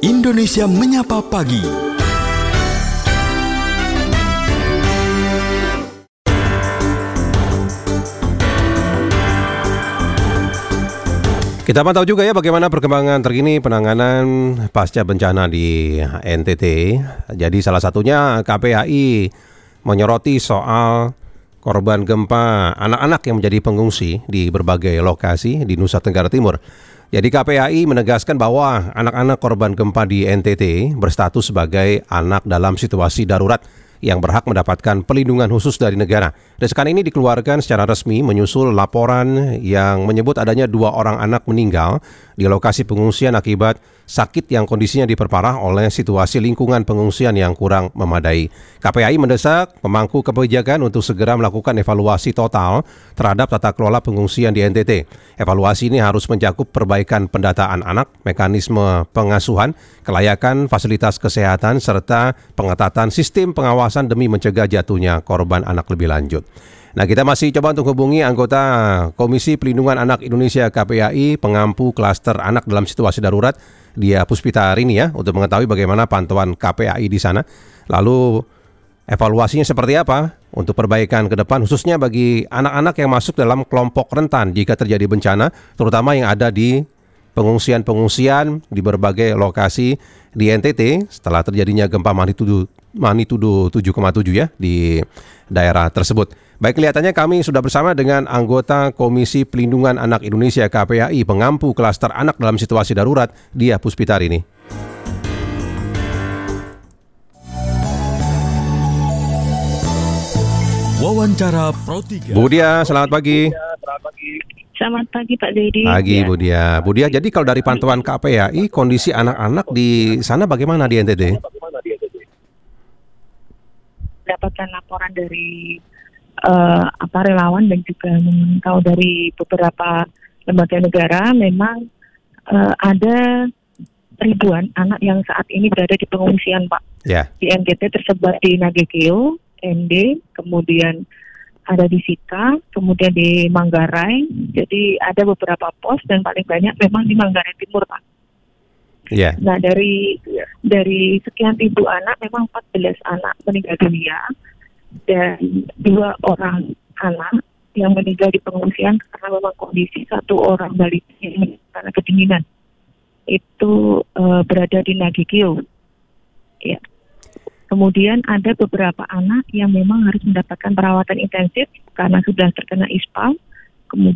Indonesia Menyapa Pagi. Kita pantau juga ya bagaimana perkembangan terkini penanganan pasca bencana di NTT. Jadi salah satunya KPAI menyoroti soal korban gempa anak-anak yang menjadi pengungsi di berbagai lokasi di Nusa Tenggara Timur. Jadi KPAI menegaskan bahwa anak-anak korban gempa di NTT berstatus sebagai anak dalam situasi darurat yang berhak mendapatkan perlindungan khusus dari negara. Desakan ini dikeluarkan secara resmi menyusul laporan yang menyebut adanya 2 orang anak meninggal di lokasi pengungsian akibat sakit yang kondisinya diperparah oleh situasi lingkungan pengungsian yang kurang memadai. KPAI mendesak pemangku kebijakan untuk segera melakukan evaluasi total terhadap tata kelola pengungsian di NTT. Evaluasi ini harus mencakup perbaikan pendataan anak, mekanisme pengasuhan, kelayakan fasilitas kesehatan, serta pengetatan sistem pengawasan demi mencegah jatuhnya korban anak lebih lanjut. Nah, kita masih coba untuk hubungi anggota Komisi Pelindungan Anak Indonesia KPAI, pengampu klaster anak dalam situasi darurat, Dia Puspita Arini ya, untuk mengetahui bagaimana pantauan KPAI di sana. Lalu evaluasinya seperti apa untuk perbaikan ke depan, khususnya bagi anak-anak yang masuk dalam kelompok rentan jika terjadi bencana, terutama yang ada di pengungsian-pengungsian di berbagai lokasi di NTT setelah terjadinya gempa magnitudo 7,7 ya di daerah tersebut. Baik, kelihatannya kami sudah bersama dengan anggota Komisi Pelindungan Anak Indonesia KPAI, pengampu klaster anak dalam situasi darurat, Dia Puspita Arini. Wawancara Pro 3. Bu Dia, selamat pagi. Selamat pagi Pak Dedi. Pagi Ya. Bu Dia. Bu Dia, jadi kalau dari pantauan KPAI, kondisi anak-anak di sana bagaimana di NTT? Dapatkan laporan dari relawan dan juga memantau dari beberapa lembaga negara, memang ada ribuan anak yang saat ini berada di pengungsian Pak. Ya. Di NTT tersebar di Nagekeo, ND, kemudian ada di Sika, kemudian di Manggarai. Jadi ada beberapa pos dan paling banyak memang di Manggarai Timur Pak. Ya. Nah, dari sekian ribu anak, memang 14 anak meninggal dunia dan 2 orang anak yang meninggal di pengungsian karena memang kondisi 1 orang balita yang meninggal karena kedinginan. Itu berada di Nagekeo. Ya. Kemudian ada beberapa anak yang memang harus mendapatkan perawatan intensif karena sudah terkena ispa. Kemudian